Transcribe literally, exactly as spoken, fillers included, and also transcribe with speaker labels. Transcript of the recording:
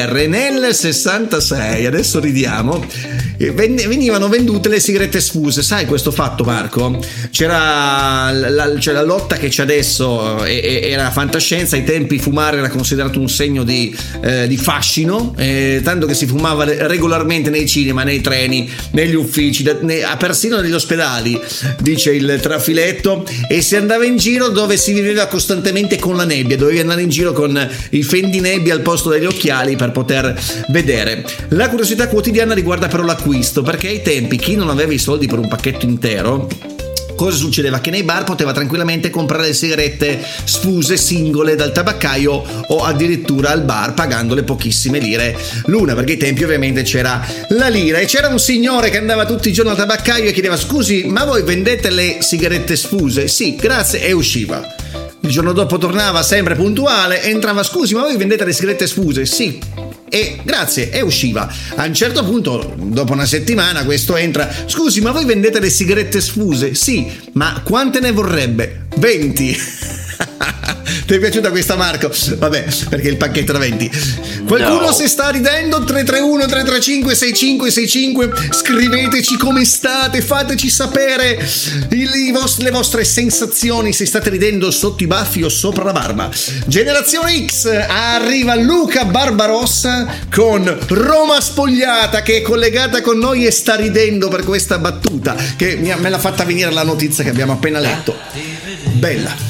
Speaker 1: R nel sessantasei, adesso ridiamo, venivano vendute le sigarette sfuse. Sai questo fatto, Marco? C'era la, c'è la lotta che c'è adesso, e, e, era fantascienza. Ai tempi fumare era considerato un segno di, eh, di fascino, eh, tanto che si fumava regolarmente nei cinema, nei treni, negli uffici, da, ne, persino negli ospedali, dice il trafiletto, e si andava in giro dove si viveva costantemente con la nebbia, dovevi andare in giro con i fendinebbia al posto degli occhiali per poter vedere. La curiosità quotidiana riguarda però l'acquisto, perché ai tempi chi non aveva i soldi per un pacchetto intero, cosa succedeva? Che nei bar poteva tranquillamente comprare le sigarette sfuse singole dal tabaccaio o addirittura al bar pagandole pochissime lire l'una, perché ai tempi ovviamente c'era la lira, e c'era un signore che andava tutti i giorni al tabaccaio e chiedeva: scusi, ma voi vendete le sigarette sfuse? Sì, grazie, e usciva. Il giorno dopo tornava sempre puntuale, entrava: scusi, ma voi vendete le sigarette sfuse? Sì, e grazie, e usciva. A un certo punto, dopo una settimana, questo entra: scusi, ma voi vendete le sigarette sfuse? Sì, ma quante ne vorrebbe? venti. Ti è piaciuta questa, Marco? Vabbè, perché il pacchetto era venti. Qualcuno no. Si sta ridendo? tre tre uno tre tre cinque sei cinque sei cinque. Scriveteci come state, fateci sapere il, i vostri, le vostre sensazioni, se state ridendo sotto i baffi o sopra la barba. Generazione X, arriva Luca Barbarossa con Roma Spogliata, che è collegata con noi e sta ridendo per questa battuta che mi ha, me l'ha fatta venire la notizia che abbiamo appena letto. Bella.